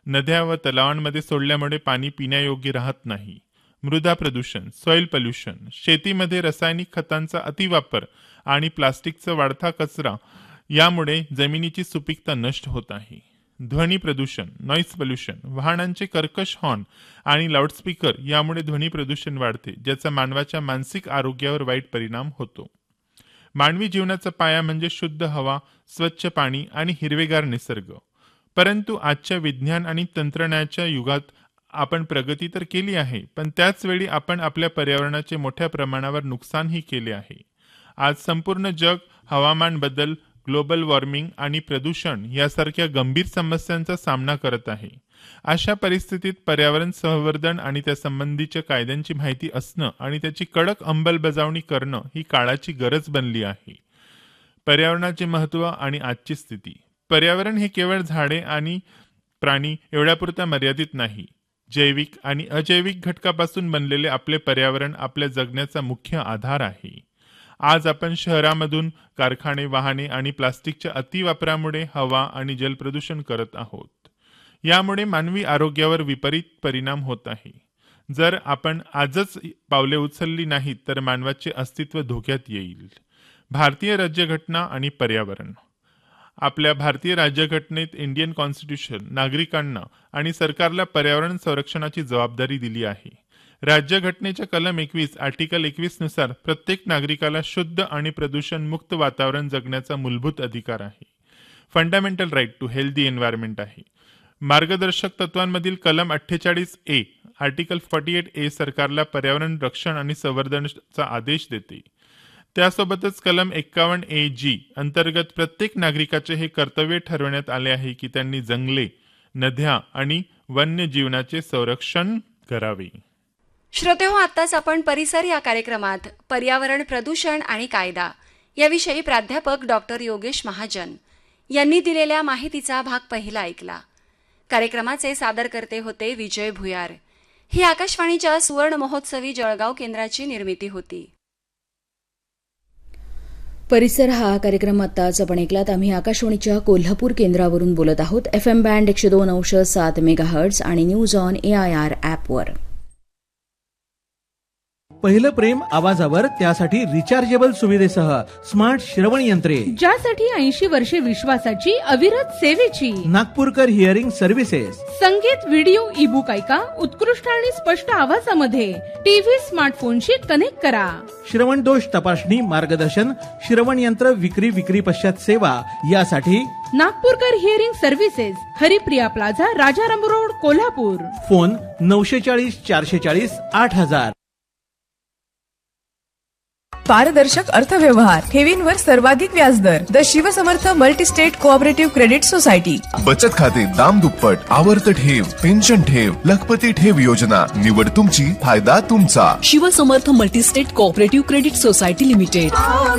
नद्या व तलावांमध्ये सोडल्यामुळे पाणी पिण्यायोग्य राहत नाही. मृदा प्रदूषण, सॉइल पोल्युशन, शेतीमध्ये रासायनिक खतांचा अतिवापर आणि प्लास्टिकचा वाढता कचरा यामुळे जमिनीची सुपीकता नष्ट होत आहे. ध्वनी प्रदूषण, नॉईज पोल्युशन, वाहनांचे कर्कश हॉर्न आणि लाऊडस्पीकर यामुळे ध्वनी प्रदूषण वाढते, ज्याचा मानवाच्या मानसिक आरोग्यावर वाईट परिणाम होतो. मानवी जीवनाचा पाया म्हणजे शुद्ध हवा, स्वच्छ पाणी आणि हिरवेगार निसर्ग. परंतु आजच्या विज्ञान आणि तंत्रज्ञानाच्या युगात आपण प्रगती तर केली आहे, पण त्याच वेळी आपण आपल्या पर्यावरणाचे मोठ्या प्रमाणावर नुकसानही केले आहे. आज संपूर्ण जग हवामान बदल, ग्लोबल वॉर्मिंग आणि प्रदूषण यासारख्या गंभीर समस्यांचा सामना करत आहे. अशा परिस्थितीत पर्यावरण संवर्धन आणि त्यासंबंधीच्या कायद्यांची माहिती असणं आणि त्याची कडक अंमलबजावणी करणं ही काळाची गरज बनली आहे. पर्यावरणाचे महत्त्व आणि आजची स्थिती. पर्यावरण हे केवळ झाडे आणि प्राणी एवढ्यापुरता मर्यादित नाही. जैविक आणि अजैविक घटकापासून बनलेले आपले पर्यावरण आपल्या जगण्याचा मुख्य आधार आहे. आज आपण शहरामधून कारखाने, वाहने आणि प्लास्टिकच्या अतिवापरामुळे हवा आणि जलप्रदूषण करत आहोत. यामुळे मानवी आरोग्यावर विपरीत परिणाम होत आहे. जर आपण आजच पावले उचलली नाहीत तर मानवाचे अस्तित्व धोक्यात येईल. भारतीय राज्यघटना आणि पर्यावरण. आपल्या भारतीय राज्यघटनेत इंडियन कॉन्स्टिट्यूशन नागरिकांना आणि सरकारला पर्यावरण संरक्षणाची जबाबदारी दिली आहे. राज्यघटनेच्या कलम 21 आर्टिकल 21 नुसार प्रत्येक नागरिकाला शुद्ध आणि प्रदूषण मुक्त वातावरण जगण्याचा मूलभूत अधिकार आहे. Fundamental right to healthy environment आहे. मार्गदर्शक तत्वांमधील कलम 48A आर्टिकल 48A सरकारला पर्यावरण रक्षण आणि संवर्धनाचा आदेश देते. त्यासोबतच कलम 51AG अंतर्गत प्रत्येक नागरिकाचे हे कर्तव्य ठरवण्यात आले आहे की त्यांनी जंगले, नद्या आणि वन्यजीवनाचे संरक्षण करावे. श्रोतेहो, आत्ताच आपण परिसर या कार्यक्रमात पर्यावरण प्रदूषण आणि कायदा याविषयी प्राध्यापक डॉक्टर योगेश महाजन यांनी दिलेल्या माहितीचा भाग पहिला ऐकला. कार्यक्रमाचे सादरकर्ते होते विजय भुयार. ही आकाशवाणीच्या सुवर्ण महोत्सवी जळगाव केंद्राची निर्मिती होती. परिसर हा कार्यक्रम आत्ताच आपण ऐकलात. आम्ही आकाशवाणीच्या कोल्हापूर केंद्रावरून बोलत आहोत. FM बँड 102.7 मेगाहर्ट्झ आणि न्यूज ऑन AIR ॲपवर. पहिलं प्रेम आवाजावर, त्यासाठी रिचार्जेबल सुविधेसह स्मार्ट श्रवण यंत्रे, ज्यासाठी 80 वर्षे विश्वासाची अविरत सेवेची नागपूरकर हिअरिंग सर्व्हिसेस. संगीत, व्हिडिओ, ईबुक ऐका उत्कृष्ट आणि स्पष्ट आवाजामध्ये. टीव्ही, स्मार्टफोनशी कनेक्ट करा. श्रवण दोष तपासणी, मार्गदर्शन, श्रवण यंत्र विक्री पश्चात सेवा यासाठी नागपूरकर hearing services, Haripriya plaza, Rajaram road, Kolhapur. Phone 940 440 8000. पारदर्शक अर्थव्यवहार, ठेवींवर सर्वाधिक व्याजदर. The Shivsamarth multi-state cooperative credit society. बचत खाते दाम दुप्पट, आवर्त ठेव, पेन्शन ठेव, लखपती ठेव योजना. निवड तुमची, फायदा तुमचा. Shivsamarth multi-state cooperative credit society limited.